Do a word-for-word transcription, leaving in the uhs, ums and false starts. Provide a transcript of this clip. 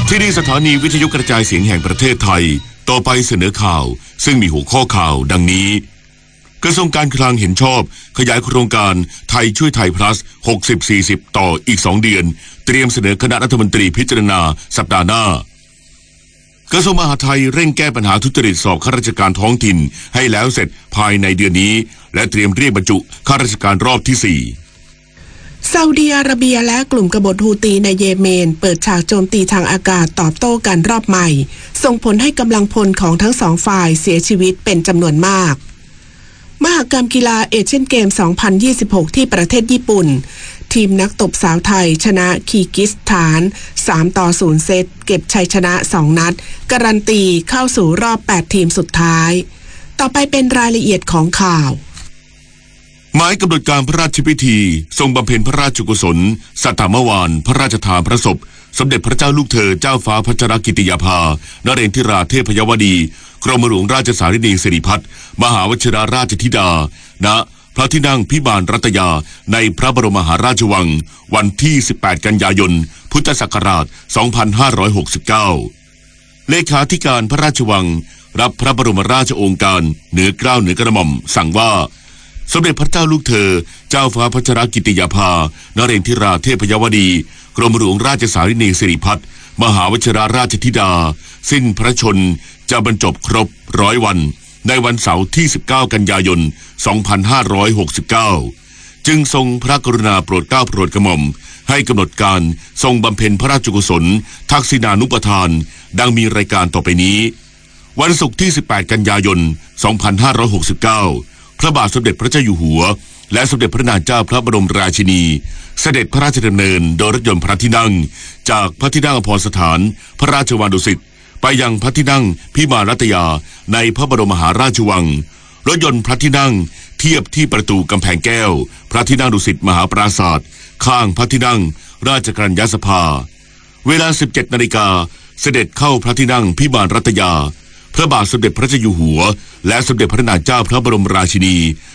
ที่นี่สถานีวิทยุกระจายเสียงแห่งประเทศไทยต่อไปเสนอข่าวซึ่งมีหัวข้อข่าวดังนี้กระทรวงการคลังเห็นชอบขยายโครงการไทยช่วยไทย plus หกสิบ สี่สิบ ต่ออีกสองเดือนเตรียมเสนอคณะรัฐมนตรีพิจารณาสัปดาห์หน้ากระทรวงมหาดไทยเร่งแก้ปัญหาทุจริตสอบข้าราชการท้องถิ่นให้แล้วเสร็จภายในเดือนนี้และเตรียมเรียกบรรจุข้าราชการรอบที่สี่ซาอุดิอาระเบียและกลุ่มกบฏฮูตีในเยเมนเปิดฉากโจมตีทางอากาศตอบโต้กันรอบใหม่ส่งผลให้กำลังพลของทั้งสองฝ่ายเสียชีวิตเป็นจำนวนมากมหกรรมกีฬาเอเชียนเกม สองพันยี่สิบหก ที่ประเทศญี่ปุ่นทีมนักตบสาวไทยชนะคีร์กิสถานสามต่อศูนย์เซตเก็บชัยชนะสองนัดการันตีเข้าสู่รอบแปดทีมสุดท้ายต่อไปเป็นรายละเอียดของข่าวหมายกำหนดการพระราชพิธีทรงบำเพ็ญพระราชกุศลสัตตมวานพระราชทานพระศพสมเด็จพระเจ้าลูกเธอเจ้าฟ้าพัชรกิติยาภานเรนทิราเทพยวดีกรมหลวงราชสารินีสิริพัฒน์มหาวชิราราชธิดาณพระที่นั่งพิมานรัตยาในพระบรมมหาราชวังวันที่สิบแปดกันยายนพุทธศักราชสองพันห้าร้อยหกสิบเก้าเลขาธิการพระราชวังรับพระบรมราชโองการเหนือเกล้าเหนือกระหม่อมสั่งว่าสมเด็จพระเจ้าลูกเธอเจ้าฟ้าพัชรกิติยาภานเรนทิราเทพยวดีกรมหลวงราชสารินีสิริพัฒน์มหาวชิราราชธิดาสิ้นพระชนจะบรรจบครบร้อยวันในวันเสาร์ที่สิบเก้ากันยายนสองพันห้าร้อยหกสิบเก้าจึงทรงพระกรุณาโปรดเกล้าโปรดกระหม่อมให้กำหนดการทรงบำเพ็ญพระราชกุศลทักษิณานุปทานดังมีรายการต่อไปนี้วันศุกร์ที่สิบแปดกันยายนสองพันห้าร้อยหกสิบเก้าพระบาทสมเด็จพระเจ้าอยู่หัวและสมเด็จพระนางเจ้าพระบรมราชินีเสด็จพระราชดำเนินโดยรถยนต์พระที่นั่งจากพระที่นั่งอภรสถานพระราชวังดุสิตไปยังพระที่นั่งพิมานรัตยาในพระบรมมหาราชวังรถยนต์พระที่นั่งเทียบที่ประตูกำแพงแก้วพระที่นั่งดุสิตมหาปราสาทข้างพระที่นั่งราชกัญญาสภาเวลา สิบเจ็ดนาฬิกาเสด็จเข้าพระที่นั่งพิมานรัตยาพระบาทสมเด็จพระเจ้าอยู่หัวและสมเด็จพระนางเจ้าพระบรมราชินี